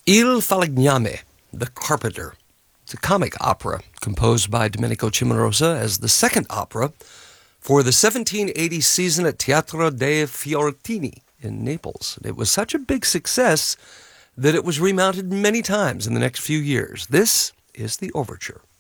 Il Falegname, The Carpenter. It's a comic opera composed by Domenico Cimarosa as the second opera for the 1780 season at Teatro dei Fiorentini in Naples. It was such a big success that it was remounted many times in the next few years. This is the overture.